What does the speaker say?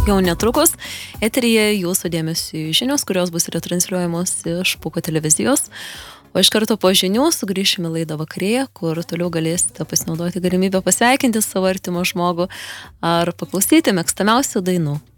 Jau netrukus eteryje jūsų dėmesį žinios, kurios bus retransliuojamos iš Pūko televizijos. O iš karto po žinių sugrįšime laidą vakarėje, kur toliau galėsite pasinaudoti galimybę pasveikinti savo artimą žmogų ar paklausyti mėgstamiausių dainų.